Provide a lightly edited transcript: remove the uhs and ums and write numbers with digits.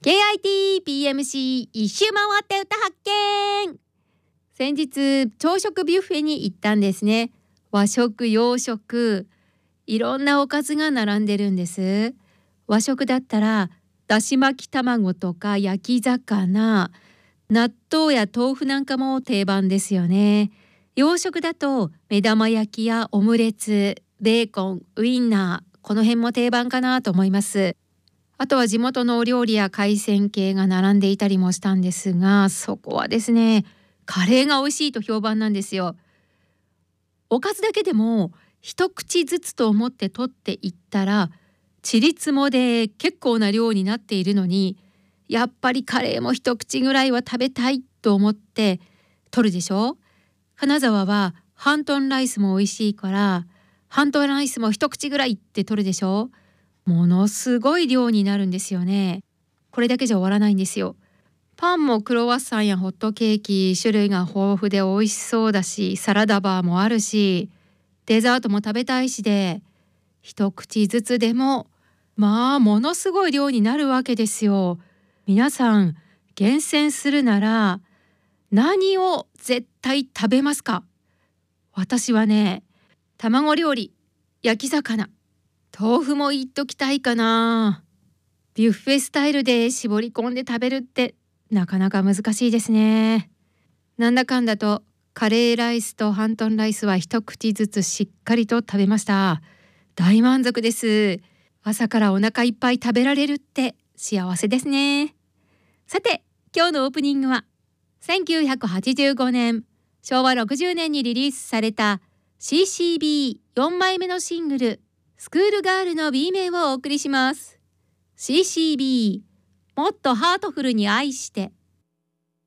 KIT PMC 一周回って歌発見。先日朝食ビュッフェに行ったんですね。和食洋食いろんなおかずが並んでるんです。和食だったらだし巻き卵とか焼き魚、納豆や豆腐なんかも定番ですよね。洋食だと目玉焼きやオムレツ、ベーコン、ウインナー、この辺も定番かなと思います。あとは地元のお料理や海鮮系が並んでいたりもしたんですが、そこはですね、カレーが美味しいと評判なんですよ。おかずだけでも一口ずつと思って取っていったら、ちりつもで結構な量になっているのに、やっぱりカレーも一口ぐらいは食べたいと思って取るでしょ。金沢はハントンライスも美味しいから、ハントンライスも一口ぐらいって取るでしょ。ものすごい量になるんですよね。これだけじゃ終わらないんですよ。パンもクロワッサンやホットケーキ、種類が豊富で美味しそうだし、サラダバーもあるし、デザートも食べたいしで、一口ずつでもものすごい量になるわけですよ。皆さん厳選するなら何を絶対食べますか？私はね、卵料理、焼き魚、豆腐も言っときたいかな。ビュッフェスタイルで絞り込んで食べるってなかなか難しいですね。なんだかんだとカレーライスとハントンライスは一口ずつしっかりと食べました。大満足です。朝からお腹いっぱい食べられるって幸せですね。さて、今日のオープニングは1985年昭和60年にリリースされた CCB4 枚目のシングルスクールガールの B 面をお送りします。 CCB もっとハートフルに愛して。